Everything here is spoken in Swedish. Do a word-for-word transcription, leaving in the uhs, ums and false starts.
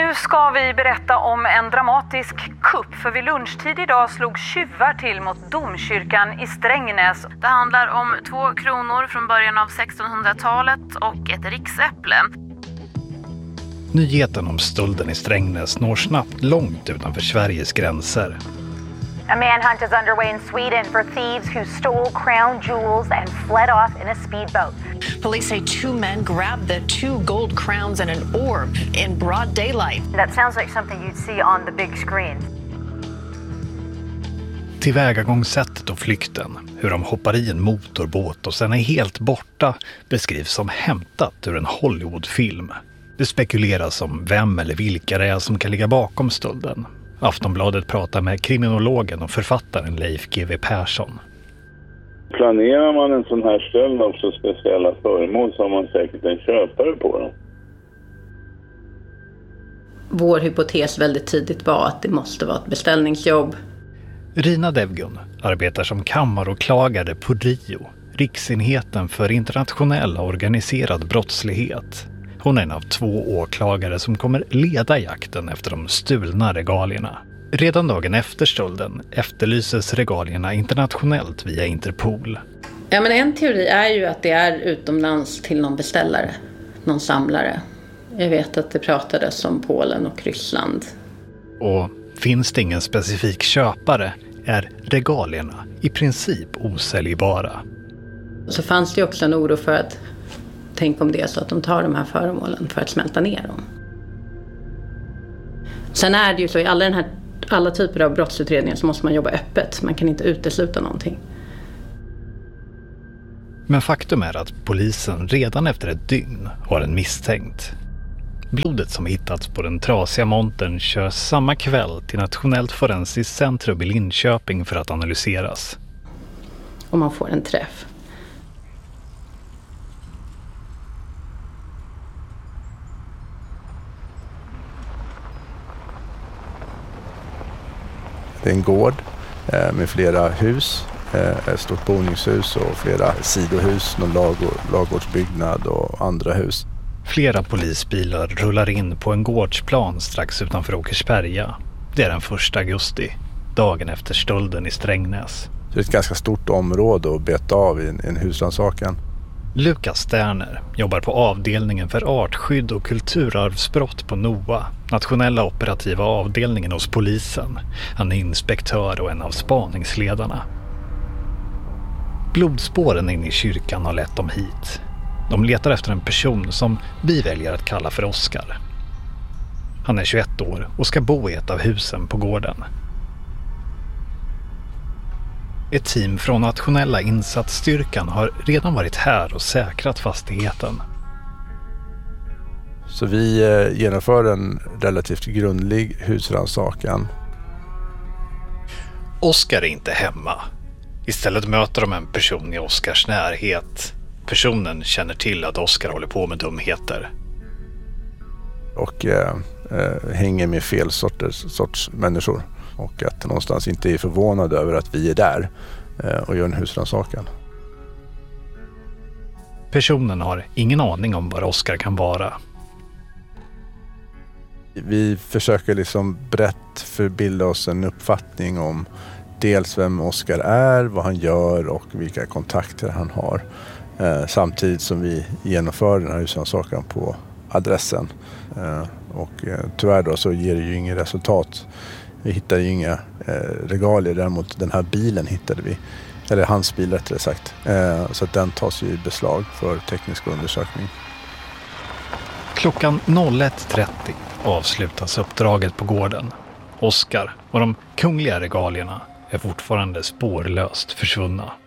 Nu ska vi berätta om en dramatisk kupp, för vid lunchtid idag slog tjuvar till mot domkyrkan i Strängnäs. Det handlar om två kronor från början av sextonhundratalet och ett riksäpple. Nyheten om stölden i Strängnäs når snabbt långt utanför Sveriges gränser. A manhunt is underway in Sweden for thieves who stole crown jewels and fled off in a speedboat. Police say two men grabbed the two gold crowns and an orb in broad daylight. That sounds like something you'd see on the big screen. Tillvägagångssättet och flykten, hur de hoppar i en motorbåt och sen är helt borta, beskrivs som hämtat ur en Hollywoodfilm. Det spekuleras om vem eller vilka det är som kan ligga bakom stölden. Aftonbladet pratar med kriminologen och författaren Leif G W Persson. Planerar man en sån här stöld av så speciella föremål så har man säkert en köpare på dem. Vår hypotes väldigt tidigt var att det måste vara ett beställningsjobb. Rina Devgun arbetar som kammaråklagare på RIO, Riksenheten för internationell organiserad brottslighet. Hon är en av två åklagare som kommer leda jakten efter de stulna regalierna. Redan dagen efter stölden efterlyses regalierna internationellt via Interpol. Ja, men en teori är ju att det är utomlands till någon beställare, någon samlare. Jag vet att det pratades om Polen och Ryssland. Och finns det ingen specifik köpare är regalierna i princip osäljbara. Så fanns det också en oro för att tänk om det är så att de tar de här föremålen för att smälta ner dem. Sen är det ju så i alla, den här, alla typer av brottsutredningar så måste man jobba öppet. Man kan inte utesluta någonting. Men faktum är att polisen redan efter ett dygn har en misstänkt. Blodet som hittats på den trasiga montern körs samma kväll till Nationellt forensiskt centrum i Linköping för att analyseras. Och man får en träff. Det är en gård med flera hus, ett stort boningshus och flera sidohus, någon lagårdsbyggnad och andra hus. Flera polisbilar rullar in på en gårdsplan strax utanför Åkersberga. Det är den första augusti, dagen efter stölden i Strängnäs. Så det är ett ganska stort område att beta av i en, en husrannsakan. Lukas Sterner jobbar på avdelningen för artskydd och kulturarvsbrott på NOA, nationella operativa avdelningen hos polisen. Han är inspektör och en av spaningsledarna. Blodspåren in i kyrkan har lett dem hit. De letar efter en person som vi väljer att kalla för Oskar. Han är tjugoett år och ska bo i ett av husen på gården. Ett team från nationella insatsstyrkan har redan varit här och säkrat fastigheten. Så vi genomför en relativt grundlig husrannsakan. Oskar är inte hemma. Istället möter de en person i Oskars närhet. Personen känner till att Oskar håller på med dumheter. Och eh, eh, hänger med fel sorters, sorts människor. Och att någonstans inte är förvånad över att vi är där eh, och gör en husrannsakan. Personen har ingen aning om var Oskar kan vara. Vi försöker liksom brett förbilda oss en uppfattning om dels vem Oskar är, vad han gör och vilka kontakter han har. Eh, samtidigt som vi genomför den här husrannsakan på adressen. Eh, och eh, tyvärr då så ger det ju inget resultat. Vi hittade ju inga eh, regalier, däremot den här bilen hittade vi. Eller hans bil rättare sagt. Eh, så att den tas ju i beslag för teknisk undersökning. Klockan ett trettio avslutas uppdraget på gården. Oskar och de kungliga regalierna är fortfarande spårlöst försvunna.